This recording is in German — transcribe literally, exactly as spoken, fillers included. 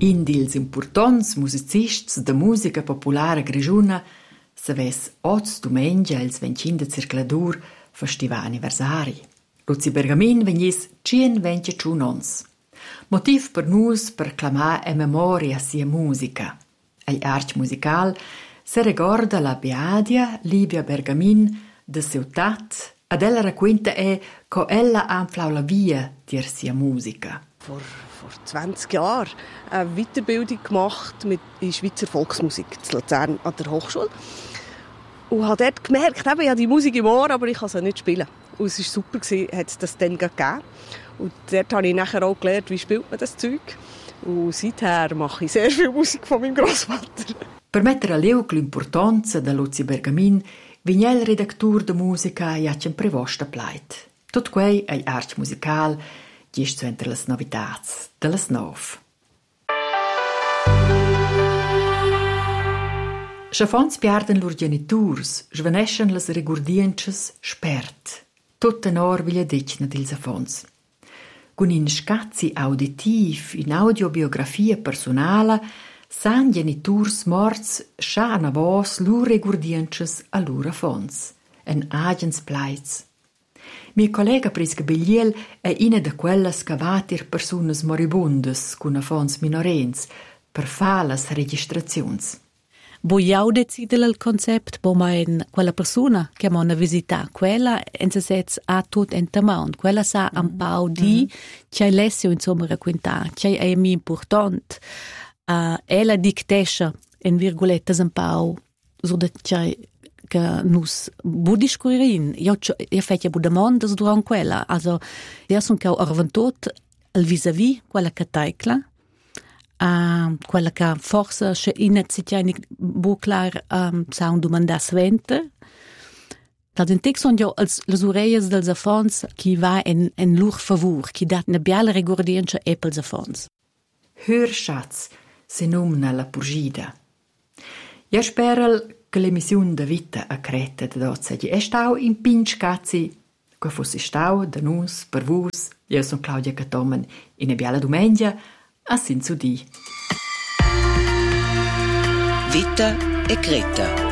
In dils importants musicists de musica populara grigiuna saves oz dumengia ils vencinda circladur festiva anniversari. Luzi Bergamin vegnis cien venticinque ons. Motiv per nus per clamar e memoria sia musica. Agl art musical se recorda la Beadia Livia Bergamin de Ciutat ad ella racquenta è co ella anflau la via dir sia musica. Vor, vor zwanzig Jahren eine Weiterbildung gemacht mit in Schweizer Volksmusik in Luzern an der Hochschule. Und habe dort gemerkt, eben, ich habe die Musik im Ohr, aber ich kann sie nicht spielen. Und es war super, hat es das dann gegeben. Und dort habe ich nachher auch gelernt, wie spielt man das Zeug. Und seither mache ich sehr viel Musik von meinem Grossvater. Per mettere a leu l'importanza da Luzi Bergamin, vigna il redactur de musica jacem prevosta plait. Tot quei è art musical, gist zu entre las novitats de las nov. Schafons pierden lur geniturs, sveneschen las regurdienches spert. Tot tenor viglia decna dils afons. Con in scazzi auditiv, in audiobiografia personala, san geniturs morts scha na vos lur regurdienches a lur afons. En agens plaits. Mia collega Prisca Begliel è ina de quellas che vatir personas moribundas cun afons minorens per fa las registrazions. Bo jau decide il concept, bo ma in quella persona che ma una visita, quella en se sets a tut entamount, quella sa un mm. pau di mm. c'è lessio insomma raccontar, c'è è mi important. Uh, ella dictesce in virgolettas un pau so da c'è che nus budiscurin. Io io fece bu demandas durant quella, also der son cau arventot al vis-a-vis quella che taicla. Uh, quella che forse se inizialmente bu clar um, sa un domanda svente. Dat in tic son jo als les oreilles dels afons qui va en en lur favor, qui dat ne biala regordiencha epels afons. Hör schatz, se numna la purgida. Ja sperel che l'emissione de vita a creta de dozze è stau in pinch cazzi, che fosse stau da nus per vus. Io son Claudia Catomen in e biala domenica. A sin zu di. Vita e Creta.